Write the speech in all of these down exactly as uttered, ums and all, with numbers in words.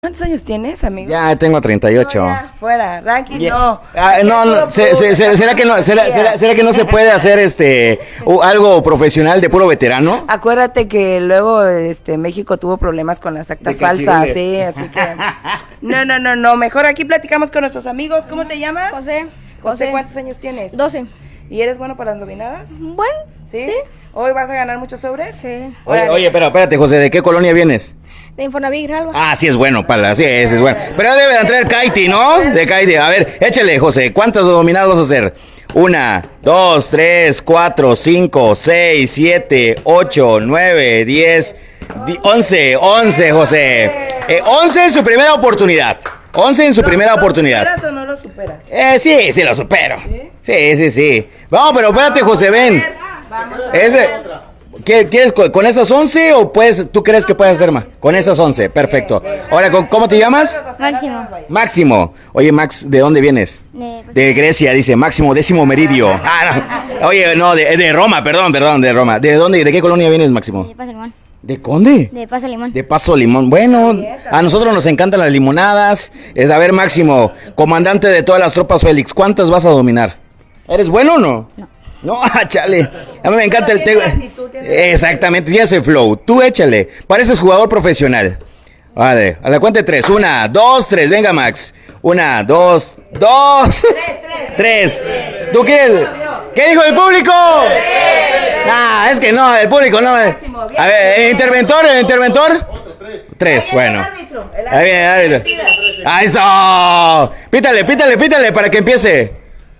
¿Cuántos años tienes, amigo? Ya tengo treinta y ocho. No, ya, fuera, ranking Ya. no. Ah, no, no, se- se- se- ¿será que no, será, será- será que no se puede hacer este u- algo profesional de puro veterano? Acuérdate que luego este México tuvo problemas con las actas De falsas, sí, cachirules. así que no, no, no, no, mejor aquí platicamos con nuestros amigos. ¿Cómo te llamas? José. José, ¿cuántos años tienes? doce. ¿Y eres bueno para las dominadas? Bueno. ¿Sí? Sí. ¿Hoy vas a ganar muchos sobres? Sí. Oye, Órale. oye, pero espérate, José, ¿de qué colonia vienes? De Infonavit Grijalva. Ah, sí es bueno, pala, sí, ese es bueno. Pero debe de entrar Kaiti, ¿no? De Kaiti. A ver, échale, José, ¿cuántas dominadas vas a hacer? Una, dos, tres, cuatro, cinco, seis, siete, ocho, nueve, diez, di- once, once, José. Eh, once en su primera oportunidad. Once en su ¿Lo- primera lo oportunidad. superas o no lo superas? Eh, sí, sí lo supero. Sí, sí, sí. Vamos, pero espérate, José, ven. Vamos. Ese, ¿qué- ¿Quieres con, con esas once o puedes, tú crees que puedes hacer más? Con esas once, perfecto. Ahora, ¿con- ¿cómo te llamas? Máximo. Máximo. Oye, Max, ¿de dónde vienes? De, pues, De Grecia, dice Máximo décimo meridio. Ah, no. Oye, no, de, de Roma, perdón, perdón, de Roma. ¿De dónde, de qué colonia vienes, Máximo? de Paso Limón. ¿De Conde? De Paso Limón. De Paso Limón. Bueno, a nosotros nos encantan las limonadas. Es, a ver, Máximo, comandante de todas las tropas Félix, ¿cuántas vas a dominar? ¿Eres bueno o no? No. No, ah, chale. A mí me encanta el Tienes tema. actitud, tienes- Exactamente, tienes el flow. Tú échale. Pareces jugador profesional. Vale, a la cuenta de tres. Una, dos, tres. Venga, Max. Una, dos, dos. Tres. ¿Tú qué? ¿Qué dijo el público? Ah, es que no, el público no. A ver, el interventor, el interventor. Tres, bueno. Ahí viene el árbitro. Ahí está. Pítale, pítale, pítale para que empiece.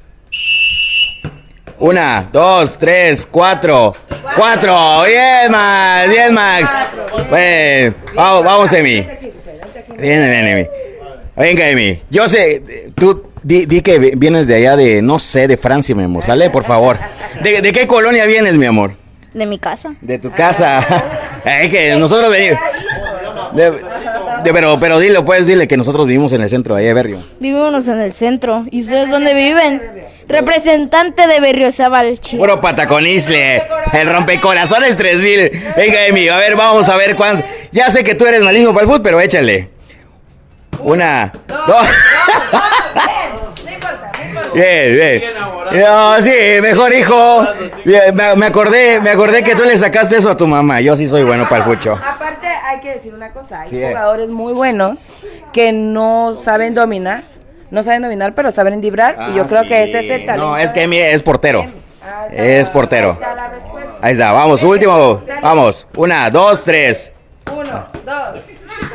Una, dos, tres, cuatro. Cuatro. Bien, Max. Bien, Max. Bueno, vamos, vamos, Emi. Ven, ven, Emi. Venga, Emi. Yo sé, tú di, di que vienes de allá de, no sé, de Francia, mi amor. Sale, por favor. ¿De, de qué colonia vienes, mi amor? De mi casa. De tu casa. Es que nosotros venimos. De, de- pero, pero dile, pues, dile que nosotros vivimos en el centro, allá de Berrio. Vivimos en el centro. ¿Y ustedes dónde viven? Representante de Berriozábal, Chihuahua. Puro pataconisle, el rompecorazones tres mil. Venga, Emi, a ver, vamos a ver cuándo. Ya sé que tú eres malísimo para el fútbol, pero échale. Una, dos. Bien, bien. No, sí, mejor hijo. Bien, Me, me acordé, me acordé que tú le sacaste eso a tu mamá. Yo sí soy bueno para el fucho. Aparte, hay que decir una cosa, hay Sí. jugadores muy buenos que no saben dominar, no saben dominar, pero saben endibrar, y yo Ah, creo sí. que ese es el talento. No, es que Emi es portero. Ah, está. Es portero. Ahí está la respuesta. Ahí está, vamos, último. Vamos. Una, dos, tres. Uno, dos.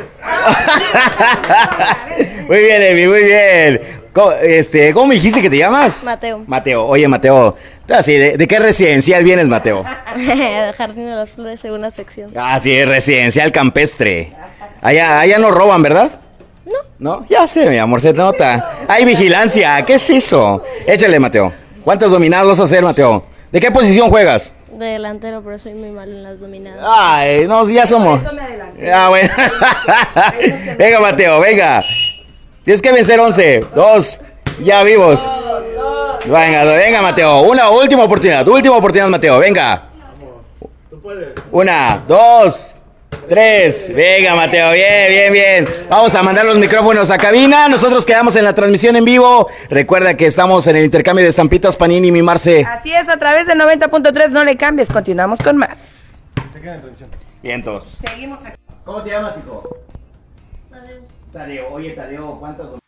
Muy bien, Emi, muy bien. ¿Cómo, este, ¿cómo me dijiste que te llamas? Mateo. Mateo. Oye, Mateo. Ah, sí, ¿de, de qué residencial vienes, Mateo? El Jardín de las Flores, segunda sección. Ah, sí, residencial campestre. Allá, allá no roban, ¿verdad? No. ¿No? Ya sé, mi amor, se nota. Hay vigilancia. ¿Qué es eso? Échale, Mateo. ¿Cuántas dominadas vas a hacer, Mateo? ¿De qué posición juegas? De delantero, pero soy muy malo en las dominadas. Ay, no, ya somos. Eso me adelanté. Ah, bueno. Venga, Mateo, venga. Tienes que vencer once. Dos. Ya vivos. Venga, venga, Mateo. Una última oportunidad. Última oportunidad, Mateo. Venga. Una, dos, tres. Venga, Mateo. Bien, bien, bien. Vamos a mandar los micrófonos a cabina. Nosotros quedamos en la transmisión en vivo. Recuerda que estamos en el intercambio de estampitas Panini Mimarse. Así es, a través de noventa punto tres, no le cambies, continuamos con más. Vientos. Seguimos aquí. ¿Cómo te llamas, hijo? Tadeo. Oye, Tadeo, ¿cuántas